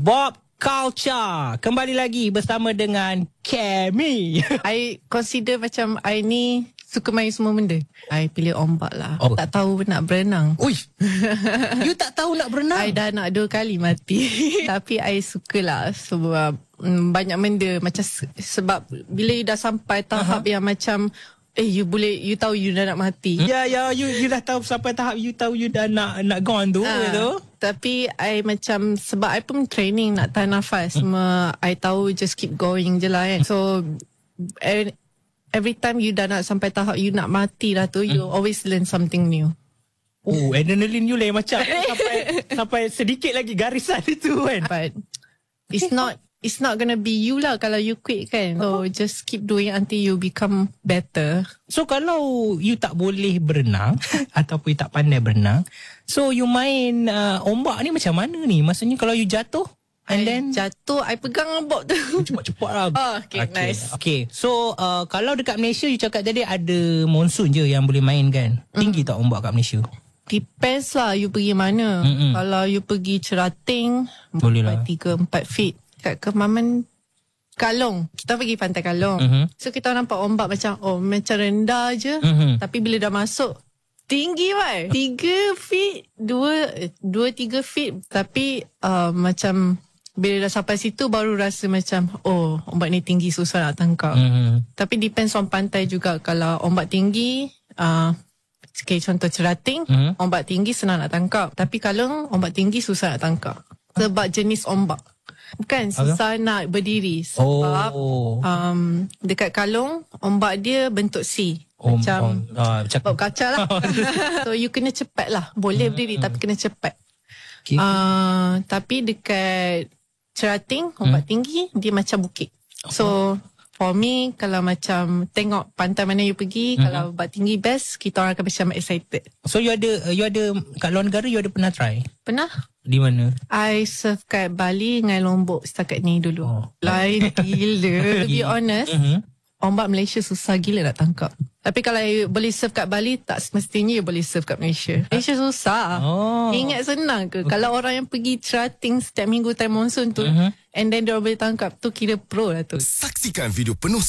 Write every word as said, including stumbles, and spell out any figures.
Bob Culture kembali lagi bersama dengan Kemi. I consider macam I ni suka main semua benda. I pilih ombak lah. Oh. Tak tahu nak berenang. Ui, you tak tahu nak berenang? I dah nak dua kali mati. Tapi I sukalah sebab mm, banyak benda macam sebab bila you dah sampai tahap uh-huh. yang macam eh you boleh you tahu you dah nak mati. Ya ya you you dah tahu sampai tahap you tahu you dah nak nak gone tu uh, tu. Tapi I macam sebab I pun training nak tahan nafas. Hmm. Semua I tahu just keep going je lah kan. So every, every time you dah nak sampai tahap you nak mati lah tu, hmm. you always learn something new. Oh, adrenaline you lain macam sampai sampai sedikit lagi garisan itu kan. But it's not it's not gonna be you lah kalau you quit kan. So just keep doing until you become better. So kalau you tak boleh berenang ataupun you tak pandai berenang, so you main uh, ombak ni macam mana ni? Maksudnya kalau you jatuh and I then jatuh, I pegang ombak tu. Cepat-cepat lah. Oh, okay, okay, nice. Okay, so uh, kalau dekat Malaysia you cakap tadi ada monsun je yang boleh main kan? Tinggi mm. tak ombak kat Malaysia? Depends lah you pergi mana. Mm-mm. Kalau you pergi Cerating, boleh lah tiga empat feet. Kat Kemaman Kalong, kita pergi pantai Kalong. Uh-huh. So kita nampak ombak macam oh macam rendah je. Uh-huh. Tapi bila dah masuk tinggi wai. tiga feet, dua dua tiga feet. Tapi uh, macam bila dah sampai situ baru rasa macam oh ombak ni tinggi, susah nak tangkap. Uh-huh. Tapi depends on pantai juga. Kalau ombak tinggi, uh, okay, contoh Cerating, uh-huh. ombak tinggi senang nak tangkap. Tapi Kalong ombak tinggi susah nak tangkap. Sebab jenis ombak. Bukan susah okay. nak berdiri. Sebab oh. um, dekat Kalong ombak dia bentuk C. Oh, macam oh, uh, Bob kaca lah. So you kena cepat lah. Boleh hmm, berdiri hmm. tapi kena cepat. Okay. Uh, tapi dekat Cerating ombak hmm. tinggi dia macam bukit. So for me kalau macam tengok pantai mana you pergi, hmm. kalau ombak tinggi best, kita orang akan macam excited. So you ada you ada kat luar negara you ada pernah try? Pernah. Di mana? I surf kat Bali dengan Lombok setakat ni dulu. Oh. Lain gila. To be honest, uh-huh. ombak Malaysia susah gila nak tangkap. Tapi kalau you boleh surf kat Bali, tak semestinya you boleh surf kat Malaysia. Malaysia susah. Oh. Ingat senang ke? Okay. Kalau orang yang pergi Cerating setiap minggu time monsoon tu, uh-huh. and then dia boleh tangkap, tu kira pro lah tu. Saksikan video penuh